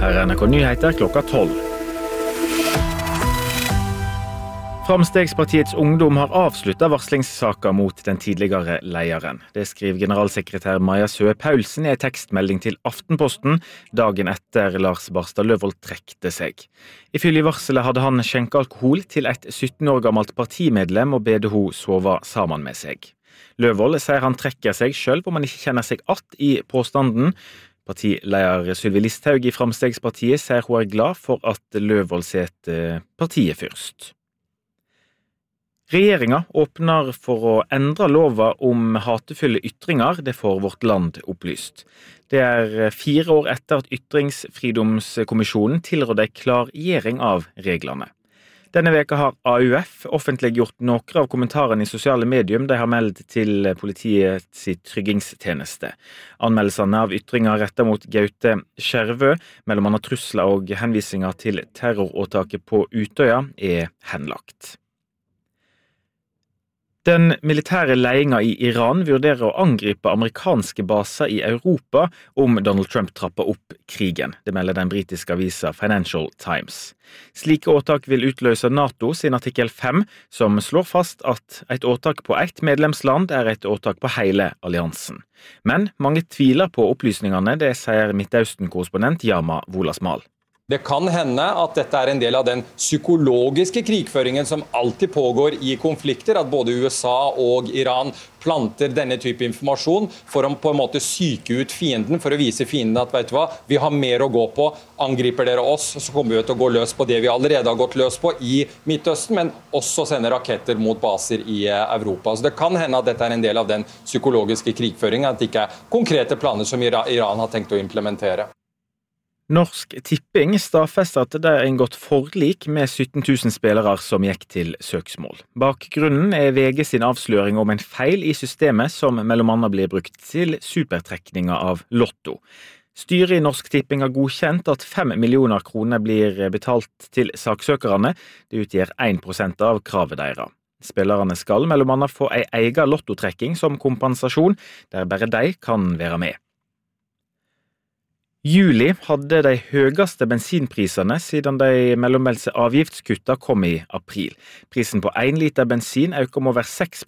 Her er NRK Nyheter klokka 12. Framstegspartiets ungdom har avsluttet varslingssaker mot den tidligere lederen. Det skriver generalsekretær Maja Søe Paulsen i en tekstmelding til Aftenposten dagen etter Lars Barstad Løvold trekte seg. Ifølge varselet hadde han skjenket alkohol til et 17 år gammelt partimedlem og bedde hun sove sammen med seg. Løvold sier han trekker seg selv om han ikke kjenner seg att i påstanden. Partileder Sylvi Listhaug i Framstegspartiet sier hun er glad for at Løvold setter partiet først. Regjeringa åpner for å endre lova om hatefulle ytringer, det får Vårt Land opplyst. Det er 4 år etter at Ytringsfridomskommisjonen tilrådde en klargjøring av reglene. Denne veka har AUF offentliggjort noen av kommentarene i sosiale medier de har meldt til politiets tryggingstjeneste. Anmeldelsene av ytringer rettet mot Gaute Skjervø, mellom annet trusler og henvisninger til terroråtaket på Utøya, er henlagt. Den militære ledelsen i Iran vurderer å angripe amerikanske baser i Europa om Donald Trump trapper opp krigen. Det melder den britiske avisen Financial Times. Slike åtak vil utløse NATO sin artikkel 5, som slår fast at et åtak på ett medlemsland er et åtak på hele alliansen. Men mange tviler på opplysningene, det sier Midtøsten-korrespondent Yama Wolasmal. Det kan hende at dette er en del av den psykologiske krigføringen som alltid pågår i konflikter, at både USA og Iran planter denne type informasjon for å på en måte psyke ut fienden, for å vise fienden at vet du hva, vi har mer å gå på, angriper dere oss, så kommer vi til å gå løs på det vi allerede har gått løs på i Midtøsten, men også sende raketter mot baser i Europa. Så det kan hende at dette er en del av den psykologiske krigføringen, at det ikke er konkrete planer som Iran har tenkt å implementere. Norsk Tipping stadfester at det er inngått forlik med 17 000 spillere som gikk til søksmål. Bakgrunnen er VG sin avsløring om en feil i systemet som mellom annet blir brukt til supertrekninger av lotto. Styret i Norsk Tipping har godkjent at 5 millioner kroner blir betalt til saksøkerne. Det utgjør 1% av kravet deres. Spillerne skal mellom annet få en egen lottotrekking som kompensasjon, der bare de kan være med. Juli hadde de høyeste bensinprisene siden de mellommeldte avgiftskutta kom i april. Prisen på 1 liter bensin økte om over 6%